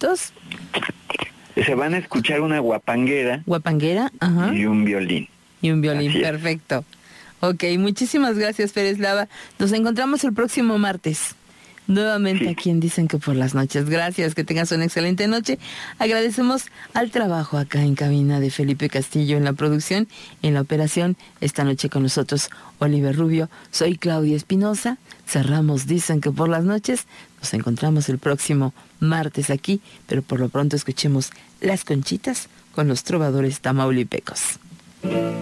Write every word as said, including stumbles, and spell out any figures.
instrumentos? Se van a escuchar una guapanguera. Guapanguera, ajá. Y un violín. Y un violín, perfecto. Ok, muchísimas gracias, Pérez Lava. Nos encontramos el próximo martes. Nuevamente sí. Aquí en Dicen que por las noches. Gracias, que tengas una excelente noche. Agradecemos al trabajo acá en cabina de Felipe Castillo en la producción, en la operación. Esta noche con nosotros Oliver Rubio. Soy Claudia Espinosa. Cerramos Dicen que por las noches. Nos encontramos el próximo martes aquí, pero por lo pronto escuchemos Las Conchitas con los trovadores tamaulipecos.